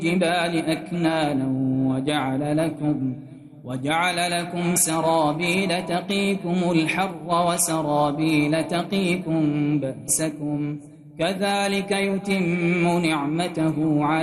الجبال أكنانا وجعل لكم سرابيل تقيكم الحر وسرابيل تقيكم بأسكم كذلك يتم نعمته عليكم